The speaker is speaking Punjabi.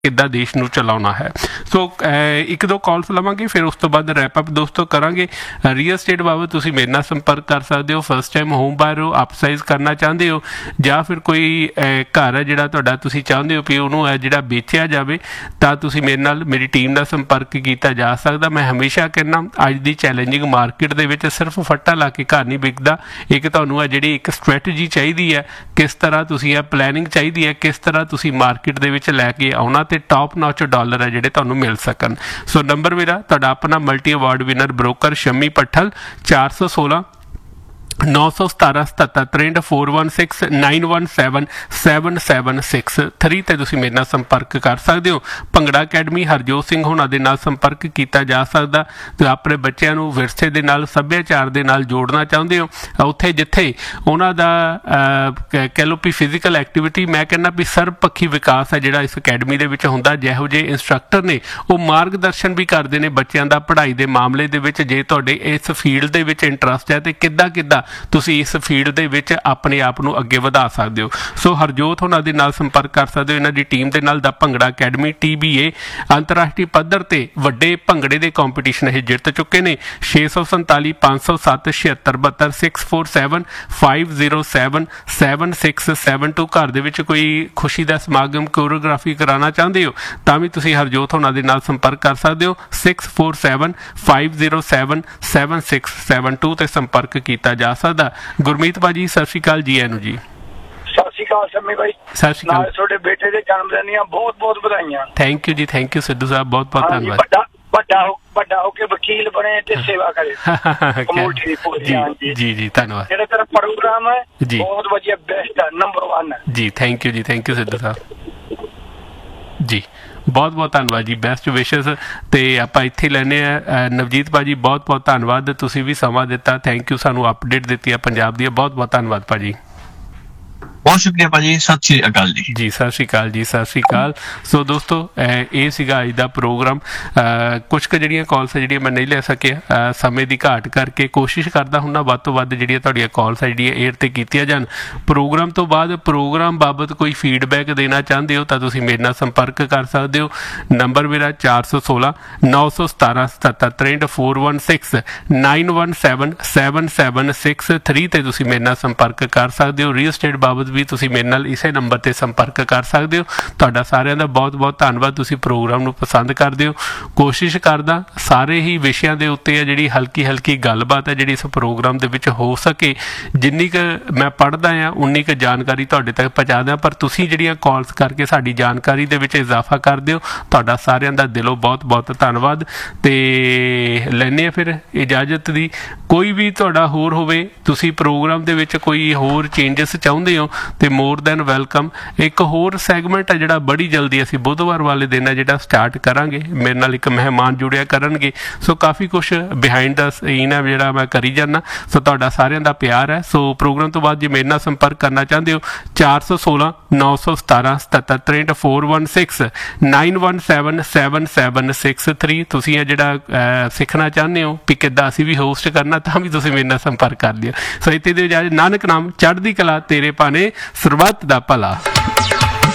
ਕਿੱਦਾਂ ਦੇਸ਼ ਨੂੰ ਚਲਾਉਣਾ ਹੈ। ਸੋ ਇੱਕ ਦੋ ਕਾਲਸ ਲਵਾਂਗੇ, ਫਿਰ ਉਸ ਤੋਂ ਬਾਅਦ ਰੈਪ ਅਪ ਦੋਸਤੋ ਕਰਾਂਗੇ। ਰੀਅਲ ਸਟੇਟ ਬਾਬਤ ਤੁਸੀਂ ਮੇਰੇ ਨਾਲ ਸੰਪਰਕ ਕਰ ਸਕਦੇ ਹੋ। ਫਸਟ ਟਾਈਮ ਹੋਮ ਬਾਇਰ ਹੋ, ਅਪਸਾਈਜ਼ ਕਰਨਾ ਚਾਹੁੰਦੇ ਹੋ, ਜਾਂ ਫਿਰ ਕੋਈ ਘਰ ਹੈ ਜਿਹੜਾ ਤੁਹਾਡਾ ਤੁਸੀਂ ਚਾਹੁੰਦੇ ਹੋ ਕਿ ਉਹਨੂੰ ਜਿਹੜਾ ਵੇਚਿਆ ਜਾਵੇ, ਤਾਂ ਤੁਸੀਂ ਮੇਰੇ ਨਾਲ, ਮੇਰੀ ਟੀਮ ਨਾਲ ਸੰਪਰਕ ਕੀਤਾ ਜਾ ਸਕਦਾ। ਮੈਂ ਹਮੇਸ਼ਾ ਕਹਿੰਦਾ ਅੱਜ ਦੀ ਚੈਲੰਜਿੰਗ ਮਾਰਕੀਟ ਦੇ ਵਿੱਚ ਸਿਰਫ ਫੱਟਾ ਲਾ ਕੇ ਘਰ ਨਹੀਂ ਵਿਕਦਾ। ਇੱਕ ਤੁਹਾਨੂੰ ਜਿਹੜੀ ਇੱਕ ਸਟ੍ਰੈਟਜੀ ਚਾਹੀਦੀ ਹੈ, ਕਿਸ ਤਰ੍ਹਾਂ ਤੁਸੀਂ ਪਲੈਨਿੰਗ ਚਾਹੀਦੀ ਹੈ, ਕਿਸ ਤਰ੍ਹਾਂ ਤੁਸੀਂ ਮਾਰਕੀਟ ਦੇ ਵਿੱਚ ਲੈ ਕੇ ਆਉਣਾ ਤੇ ਟੌਪ ਨੌਚ ਡਾਲਰ ਹੈ ਜਿਹੜੇ ਤੁਹਾਨੂੰ ਮਿਲ ਸਕਣ। ਸੋ ਨੰਬਰ ਮੇਰਾ ਤੁਹਾਡਾ ਆਪਣਾ multi award winner broker Shami ਪੱਠਲ 416 917 77 416 917 7763 ਤੇ ਤੁਸੀਂ ਮੇਰੇ ਨਾਲ ਸੰਪਰਕ ਕਰ ਸਕਦੇ ਹੋ। ਭੰਗੜਾ ਅਕੈਡਮੀ ਹਰਜੋਤ ਸਿੰਘ ਹੋਣਾ ਦੇ ਨਾਲ ਸੰਪਰਕ ਕੀਤਾ ਜਾ ਸਕਦਾ। ਤੇ ਆਪਣੇ ਬੱਚਿਆਂ ਨੂੰ ਵਿਰਸੇ ਦੇ ਨਾਲ, ਸੱਭਿਆਚਾਰ ਦੇ ਨਾਲ ਜੋੜਨਾ ਚਾਹੁੰਦੇ ਹੋ, ਉੱਥੇ ਜਿੱਥੇ ਉਹਨਾਂ ਦਾ ਕਹਿ ਲਓ ਵੀ ਫਿਜ਼ੀਕਲ ਐਕਟੀਵਿਟੀ, ਮੈਂ ਕਹਿੰਦਾ ਵੀ ਸਰਬਪੱਖੀ ਵਿਕਾਸ ਹੈ ਜਿਹੜਾ ਇਸ ਅਕੈਡਮੀ ਦੇ ਵਿੱਚ ਹੁੰਦਾ। ਜਿਹੋ ਜਿਹੇ ਇੰਸਟਰਕਟਰ ਨੇ ਉਹ ਮਾਰਗਦਰਸ਼ਨ ਵੀ ਕਰਦੇ ਨੇ ਬੱਚਿਆਂ ਦਾ ਪੜ੍ਹਾਈ ਦੇ ਮਾਮਲੇ ਦੇ ਵਿੱਚ। ਜੇ ਤੁਹਾਡੇ ਇਸ ਫੀਲਡ ਦੇ ਵਿੱਚ ਇੰਟਰਸਟ ਹੈ ਤੇ ਕਿੱਦਾਂ ਤੁਸੀਂ ਇਸ ਫੀਲਡ ਦੇ ਵਿੱਚ ਆਪਣੇ ਆਪ ਨੂੰ ਅੱਗੇ ਵਧਾ ਸਕਦੇ ਹੋ। ਸੋ ਹਰਜੋਤ ਉਹਨਾਂ ਦੇ ਨਾਲ ਸੰਪਰਕ ਕਰ ਸਕਦੇ ਹੋ। ਇਹਨਾਂ ਦੀ ਟੀਮ ਦੇ ਨਾਲ ਦਾ ਭੰਗੜਾ ਅਕੈਡਮੀ TBA ਅੰਤਰਰਾਸ਼ਟਰੀ ਪੱਧਰ ਤੇ ਵੱਡੇ ਭੰਗੜੇ ਦੇ ਕੰਪੀਟੀਸ਼ਨ ਇਹ ਜਿੱਤ ਚੁੱਕੇ ਨੇ। 647 507 7672 647 507 7672। ਘਰ ਦੇ ਵਿੱਚ ਕੋਈ ਖੁਸ਼ੀ ਦਾ ਸਮਾਗਮ, ਕੋਰੀਓਗ੍ਰਾਫੀ ਕਰਾਉਣਾ ਚਾਹੁੰਦੇ ਹੋ ਤਾਂ ਵੀ ਤੁਸੀਂ ਹਰਜੋਤ ਉਹਨਾਂ ਦੇ ਨਾਲ ਸੰਪਰਕ ਕਰ ਸਕਦੇ ਹੋ। 647 507 7672 ਤੇ ਸੰਪਰਕ ਕੀਤਾ ਜਾ ਸਕਦਾ। ਗੁਰਮੀਤ ਭਾਜੀ ਸਤਿ ਸ਼੍ਰੀ ਅਕਾਲ ਜੀ। ਇਹਨੂੰ ਜੀ ਸਤਿ ਸ਼੍ਰੀ ਅਕਾਲ ਸ਼ਮੀ ਭਾਈ। ਸਤਿ ਸ਼੍ਰੀ ਅਕਾਲ। ਤੁਹਾਡੇ ਬੇਟੇ ਦੇ ਜਨਮ ਦਿਨ ਦੀਆਂ ਬਹੁਤ ਬਹੁਤ ਵਧਾਈਆਂ। ਥੈਂਕ ਯੂ ਜੀ, ਥੈਂਕ ਯੂ ਸਿੱਧੂ ਸਾਹਿਬ, ਬਹੁਤ ਬਹੁਤ ਧੰਨਵਾਦ। ਵੱਡਾ ਹੋ ਕੇ ਵਕੀਲ ਬਣੇ ਤੇ ਸੇਵਾ ਕਰੇ ਕਮਿਊਨਿਟੀ ਦੀ ਪੂਰੀ। ਜੀ ਜੀ ਧੰਨਵਾਦ। ਜਿਹੜਾ ਤੇਰਾ ਪ੍ਰੋਗਰਾਮ ਹੈ ਜੀ ਬਹੁਤ ਵਧੀਆ, ਬੈਸਟ ਹੈ, ਨੰਬਰ 1 ਹੈ ਜੀ। ਥੈਂਕ ਯੂ ਜੀ, ਥੈਂਕ ਯੂ ਸਿੱਧੂ ਸਾਹਿਬ ਜੀ, ਬਹੁਤ ਬਹੁਤ ਧੰਨਵਾਦ ਜੀ। ਬੈਸਟ ਵਿਸ਼ੇਸ ਤੇ ਆਪਾਂ ਇੱਥੇ ਲੈਂਦੇ ਹਾਂ। ਨਵਜੀਤ ਭਾਜੀ ਬਹੁਤ ਬਹੁਤ ਧੰਨਵਾਦ, ਤੁਸੀਂ ਵੀ ਸਮਾਂ ਦਿੱਤਾ। ਥੈਂਕ ਯੂ, ਸਾਨੂੰ ਅਪਡੇਟ ਦਿੱਤੀ ਹੈ ਪੰਜਾਬ ਦੀ। ਬਹੁਤ ਬਹੁਤ ਧੰਨਵਾਦ ਭਾਜੀ, ਬਹੁਤ ਸ਼ੁਕਰੀਆ ਭਾਜੀ। ਸਤਿ ਸ਼੍ਰੀ ਅਕਾਲ ਜੀ। ਜੀ ਸਤਿ ਸ਼੍ਰੀ ਅਕਾਲ ਜੀ, ਸਤਿ ਸ਼੍ਰੀ ਅਕਾਲ। ਸੋ ਦੋਸਤੋ ਇਹ ਸੀਗਾ ਅੱਜ ਦਾ ਪ੍ਰੋਗਰਾਮ। ਕੁਛ ਕੁ ਜਿਹੜੀਆਂ ਕਾਲਸ ਜਿਹੜੀਆਂ ਮੈਂ ਨਹੀਂ ਲੈ ਸਕਿਆ ਸਮੇਂ ਦੀ ਘਾਟ ਕਰਕੇ। ਕੋਸ਼ਿਸ਼ ਕਰਦਾ ਹੁੰਦਾ ਵੱਧ ਤੋਂ ਵੱਧ ਜਿਹੜੀਆਂ ਤੁਹਾਡੀਆਂ ਕਾਲਸ ਜਿਹੜੀਆਂ ਏਅਰ 'ਤੇ ਕੀਤੀਆਂ ਜਾਣ। ਪ੍ਰੋਗਰਾਮ ਤੋਂ ਬਾਅਦ ਪ੍ਰੋਗਰਾਮ ਬਾਬਤ ਕੋਈ ਫੀਡਬੈਕ ਦੇਣਾ ਚਾਹੁੰਦੇ ਹੋ ਤਾਂ ਤੁਸੀਂ ਮੇਰੇ ਨਾਲ ਸੰਪਰਕ ਕਰ ਸਕਦੇ ਹੋ। ਨੰਬਰ ਮੇਰਾ 416 917 77 416 917 7763 ਤੇ ਤੁਸੀਂ ਮੇਰੇ ਨਾਲ ਸੰਪਰਕ ਕਰ ਸਕਦੇ ਹੋ। ਰੀਅਲ ਸਟੇਟ ਬਾਬਤ ਵੀ ਤੁਸੀਂ ਮੇਰੇ ਨਾਲ ਇਸੇ ਨੰਬਰ ਤੇ ਸੰਪਰਕ ਕਰ ਸਕਦੇ ਹੋ। ਤੁਹਾਡਾ ਸਾਰਿਆਂ ਦਾ ਬਹੁਤ ਬਹੁਤ ਧੰਨਵਾਦ, ਤੁਸੀਂ ਪ੍ਰੋਗਰਾਮ ਨੂੰ ਪਸੰਦ ਕਰਦੇ ਹੋ। ਕੋਸ਼ਿਸ਼ ਕਰਦਾ ਸਾਰੇ ਹੀ ਵਿਸ਼ਿਆਂ ਦੇ ਉੱਤੇ ਹੈ ਜਿਹੜੀ ਹਲਕੀ ਹਲਕੀ ਗੱਲਬਾਤ ਹੈ ਜਿਹੜੀ ਇਸ ਪ੍ਰੋਗਰਾਮ ਦੇ ਵਿੱਚ ਹੋ ਸਕੇ। ਜਿੰਨੀ ਕੁ ਮੈਂ ਪੜ੍ਹਦਾ ਹਾਂ ਉਨੀ ਕੁ ਜਾਣਕਾਰੀ ਤੁਹਾਡੇ ਤੱਕ ਪਹੁੰਚਾ ਦਿਆਂ, ਪਰ ਤੁਸੀਂ ਜਿਹੜੀਆਂ ਕਾਲਸ ਕਰਕੇ ਸਾਡੀ ਜਾਣਕਾਰੀ ਦੇ ਵਿੱਚ ਇਜ਼ਾਫਾ ਕਰਦੇ ਹੋ, ਤੁਹਾਡਾ ਸਾਰਿਆਂ ਦਾ ਦਿਲੋਂ ਬਹੁਤ ਬਹੁਤ ਧੰਨਵਾਦ। ਤੇ ਲੈਂਦੇ ਹਾਂ ਫਿਰ ਇਜਾਜ਼ਤ ਦੀ। ਕੋਈ ਵੀ ਤੁਹਾਡਾ ਹੋਰ ਹੋਵੇ, ਤੁਸੀਂ ਪ੍ਰੋਗਰਾਮ ਦੇ ਵਿੱਚ ਕੋਈ ਹੋਰ ਚੇਂਜਸ ਚਾਹੁੰਦੇ ਹੋ ਤੇ ਮੋਰ ਦੈਨ ਵੈਲਕਮ। ਇੱਕ ਹੋਰ ਸੈਗਮੈਂਟ ਹੈ ਜਿਹੜਾ ਬੜੀ ਜਲਦੀ ਅਸੀਂ ਬੁੱਧਵਾਰ ਵਾਲੇ ਦਿਨ ਹੈ ਜਿਹੜਾ ਸਟਾਰਟ ਕਰਾਂਗੇ। ਮੇਰੇ ਨਾਲ ਇੱਕ ਮਹਿਮਾਨ ਜੁੜਿਆ ਕਰਨਗੇ। ਸੋ ਕਾਫੀ ਕੁਛ ਬਿਹਾਈਂਡ ਦਾ ਸੀਨ ਹੈ ਜਿਹੜਾ ਮੈਂ ਕਰੀ ਜਾਂਦਾ। ਸੋ ਤੁਹਾਡਾ ਸਾਰਿਆਂ ਦਾ ਪਿਆਰ ਹੈ। ਸੋ ਪ੍ਰੋਗਰਾਮ ਤੋਂ ਬਾਅਦ ਜੇ ਮੇਰੇ ਨਾਲ ਸੰਪਰਕ ਕਰਨਾ ਚਾਹੁੰਦੇ ਹੋ 416 917 77 416 917 7763 ਤੁਸੀਂ ਇਹ ਜਿਹੜਾ ਸਿੱਖਣਾ ਚਾਹੁੰਦੇ ਹੋ ਵੀ ਕਿੱਦਾਂ ਅਸੀਂ ਵੀ ਹੋਸਟ ਕਰਨਾ, ਤਾਂ ਵੀ ਤੁਸੀਂ ਮੇਰੇ ਨਾਲ ਸੰਪਰਕ ਕਰ ਲਿਓ। ਸੋ ਇੱਥੇ ਦੇ ਇਜਾਜ਼ਤ। ਨਾਨਕ ਨਾਮ ਚੜ੍ਹਦੀ ਕਲਾ ਤੇਰੇ ਭਾਣੇ, ਸਰਬੱਤ ਦਾ ਭਲਾ।